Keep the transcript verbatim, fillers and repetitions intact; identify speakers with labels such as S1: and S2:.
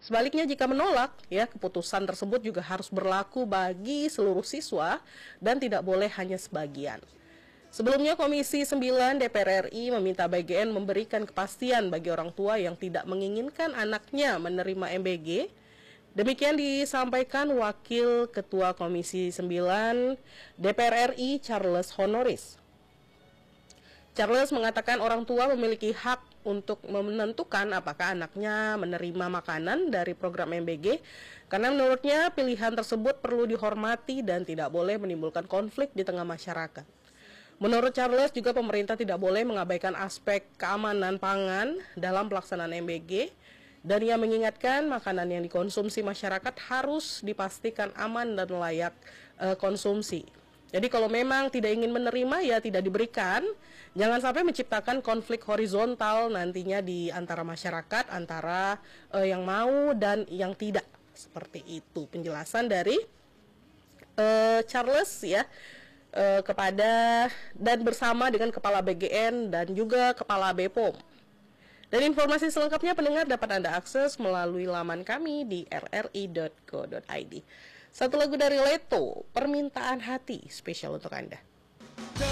S1: Sebaliknya jika menolak, ya keputusan tersebut juga harus berlaku bagi seluruh siswa dan tidak boleh hanya sebagian. Sebelumnya Komisi sembilan D P R R I meminta B G N memberikan kepastian bagi orang tua yang tidak menginginkan anaknya menerima M B G. Demikian disampaikan Wakil Ketua Komisi sembilan D P R R I Charles Honoris. Charles mengatakan orang tua memiliki hak untuk menentukan apakah anaknya menerima makanan dari program M B G, karena menurutnya pilihan tersebut perlu dihormati dan tidak boleh menimbulkan konflik di tengah masyarakat. Menurut Charles juga pemerintah tidak boleh mengabaikan aspek keamanan pangan dalam pelaksanaan M B G, dan ia mengingatkan makanan yang dikonsumsi masyarakat harus dipastikan aman dan layak e, konsumsi. Jadi kalau memang tidak ingin menerima ya tidak diberikan, jangan sampai menciptakan konflik horizontal nantinya di antara masyarakat, antara uh, yang mau dan yang tidak. Seperti itu penjelasan dari uh, Charles ya uh, kepada dan bersama dengan Kepala B G N dan juga Kepala B P O M. Dan informasi selengkapnya pendengar dapat Anda akses melalui laman kami di r r i dot co dot i d. Satu lagu dari Leto, Permintaan Hati, spesial untuk Anda.